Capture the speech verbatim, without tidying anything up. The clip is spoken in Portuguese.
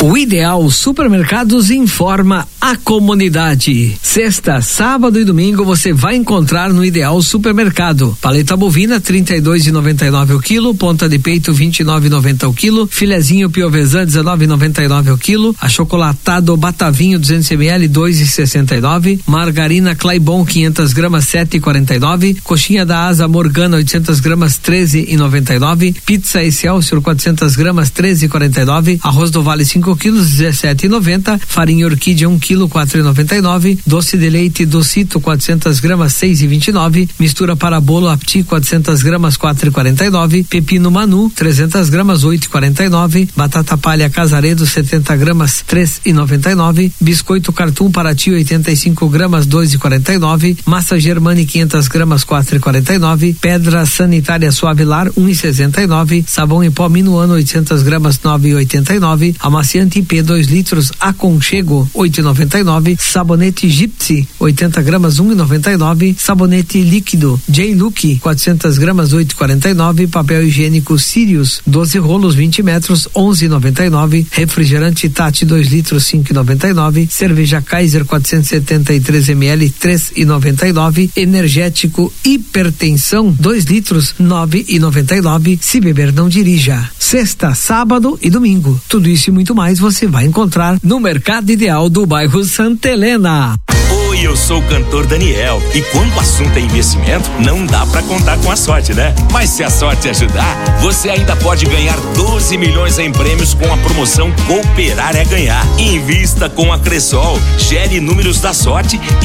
O Ideal Supermercados informa a comunidade. Sexta, sábado e domingo você vai encontrar no Ideal Supermercado. Paleta bovina trinta e dois e noventa e nove o quilo, ponta de peito vinte e nove e noventa o quilo, filezinho piovesan dezenove e noventa e nove o quilo, achocolatado Batavinho duzentos mililitros dois e sessenta e nove, margarina Claibon quinhentas gramas sete e quarenta e nove, coxinha da Asa Morgana oitocentas gramas treze e noventa e nove, pizza Excelsior quatrocentas gramas treze e quarenta e nove, arroz do Vale cinco quilos dezessete e noventa, farinha Orquídea um quilo quatro e noventa e nove, doce de leite Docito quatrocentas gramas seis e vinte e nove, mistura para bolo Apti quatrocentas gramas quatro e quarenta e nove, pepino Manu trezentas gramas oito e quarenta e nove, batata palha Casaredo setenta gramas três e noventa e nove, biscoito Cartum Paraty oitenta e cinco gramas dois e quarenta e nove, massa Germani quinhentas gramas quatro e quarenta e nove, pedra sanitária Suavilar um e sessenta e nove, sabão em pó Minuano oitocentas gramas nove e oitenta e nove, amaciante I P dois litros Aconchego oito e noventa e nove, sabonete Gypsy oitenta gramas um e noventa e nove, sabonete líquido J-Look quatrocentas gramas oito e quarenta e nove, papel higiênico Sirius doze rolos vinte metros onze e noventa e nove, refrigerante Tati dois litros cinco e noventa e nove, cerveja Kaiser quatrocentos e setenta e três mililitros três e noventa e nove, energético Hipertensão dois litros nove e noventa e nove. Se beber não dirija. Sexta, sábado e domingo. Tudo isso e muito mais você vai encontrar no Mercado Ideal do bairro Santa Helena. Oi, eu sou o cantor Daniel e quando o assunto é investimento, não dá pra contar com a sorte, né? Mas se a sorte ajudar, você ainda pode ganhar doze milhões em prêmios com a promoção Cooperar é Ganhar. Invista com a Cressol, gere números da sorte e